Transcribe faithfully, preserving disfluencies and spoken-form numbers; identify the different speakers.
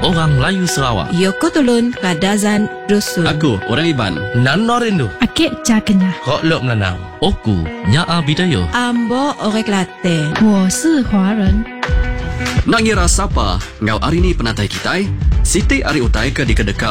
Speaker 1: orang Melayu Sarawak.
Speaker 2: Yoko Tolun Kadazan Dusun.
Speaker 3: Aku orang Iban.
Speaker 1: Nano Rindu.
Speaker 4: Akik Cakenya.
Speaker 1: Kok Lok Melanau. Oku Nyaa Bidayo.
Speaker 2: Ambo Orang Kelantan.
Speaker 4: 我是华人。
Speaker 3: Nak ngira siapa? Ngau hari ni penatai kita. Siti ari utai ke di kedeka